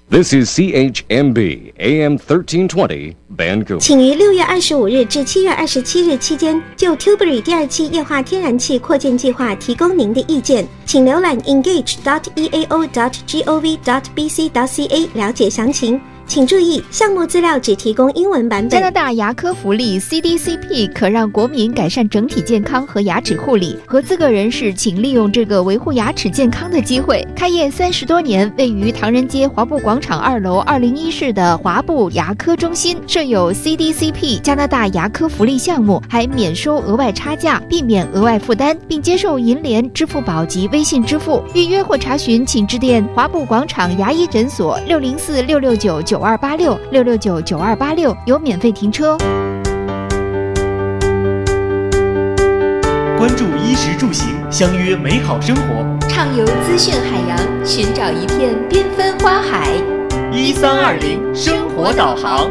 This is CHMB AM 1320 Vancouver。 请于6月25日至7月27日期间就 Tilbury 第2期液化天然气扩建计划提供您的意见，请浏览 engage.eao.gov.bc.ca 了解详情。请注意，项目资料只提供英文版本。 加拿大牙科福利 CDCP 可让国民改善整体健康和牙齿护理，合资格人士请利用这个维护牙齿健康的机会。开业30多年，位于唐人街华埠广场2楼201室的华埠牙科中心设有 CDCP 加拿大牙科福利项目，还免收额外差价，避免额外负担，并接受银联、支付宝及微信支付。预约或查询请致电华埠广场牙医诊所604-669-9286 有免费停车。 关注衣食住行，相约美好生活， 畅游资讯海洋，寻找一片缤纷花海。 1320生活导航。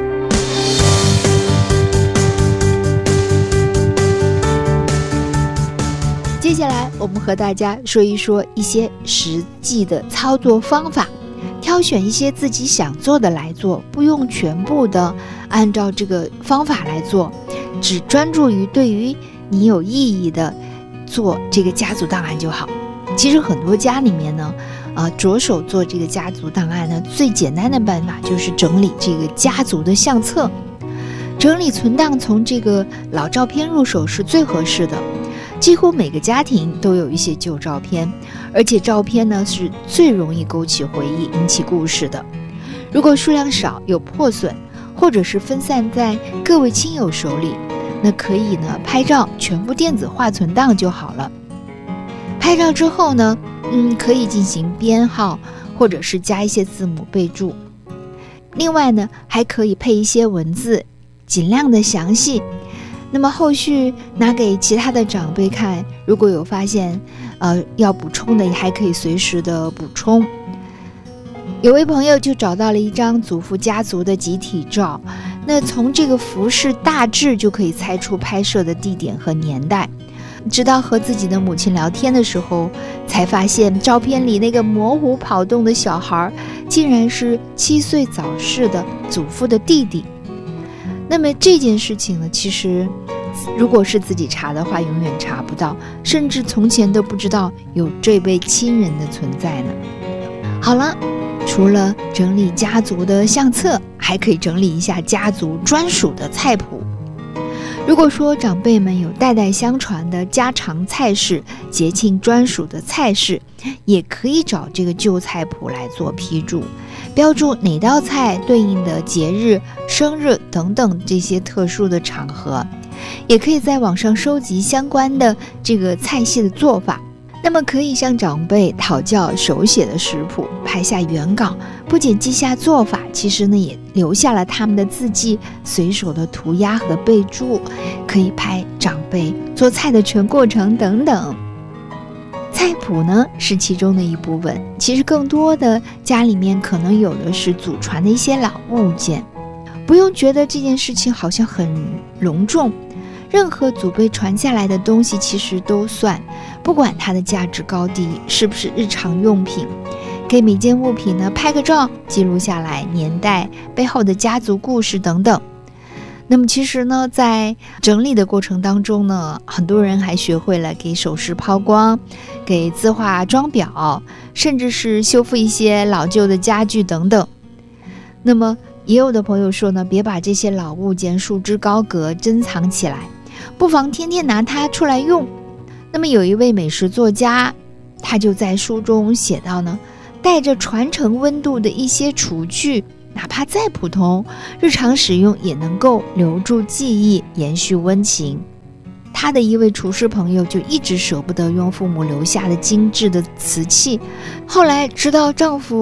接下来我们和大家说一说一些实际的操作方法，挑选一些自己想做的来做，不用全部的按照这个方法来做，只专注于对于你有意义的做这个家族档案就好。其实很多家里面呢，着手做这个家族档案呢，最简单的办法就是整理这个家族的相册，整理存档，从这个老照片入手是最合适的。几乎每个家庭都有一些旧照片，而且照片呢是最容易勾起回忆、引起故事的。如果数量少、有破损，或者是分散在各位亲友手里，那可以呢拍照，全部电子化存档就好了。拍照之后呢，可以进行编号，或者是加一些字母备注。另外呢，还可以配一些文字，尽量的详细。那么后续拿给其他的长辈看，如果有发现要补充的，也还可以随时的补充。有位朋友就找到了一张祖父家族的集体照，那从这个服饰大致就可以猜出拍摄的地点和年代。直到和自己的母亲聊天的时候，才发现照片里那个模糊跑动的小孩，竟然是7岁早逝的祖父的弟弟。那么这件事情呢，其实如果是自己查的话，永远查不到，甚至从前都不知道有这位亲人的存在呢。好了，除了整理家族的相册，还可以整理一下家族专属的菜谱。如果说长辈们有代代相传的家常菜式、节庆专属的菜式，也可以找这个旧菜谱来做批注，标注哪道菜对应的节日、生日等等这些特殊的场合。也可以在网上收集相关的这个菜系的做法。那么可以向长辈讨教手写的食谱，拍下原稿，不仅记下做法，其实呢也留下了他们的字迹、随手的涂鸦和备注，可以拍长辈做菜的全过程等等。菜谱呢是其中的一部分，其实更多的家里面可能有的是祖传的一些老物件，不用觉得这件事情好像很隆重，任何祖辈传下来的东西其实都算，不管它的价值高低，是不是日常用品，给每件物品呢拍个照，记录下来年代、背后的家族故事等等。那么其实呢，在整理的过程当中呢，很多人还学会了给首饰抛光，给字画装裱，甚至是修复一些老旧的家具等等。那么也有的朋友说呢，别把这些老物件束之高阁，珍藏起来，不妨天天拿它出来用。那么有一位美食作家，他就在书中写到呢，带着传承温度的一些厨具，哪怕再普通，日常使用也能够留住记忆，延续温情。他的一位厨师朋友就一直舍不得用父母留下的精致的瓷器，后来直到丈夫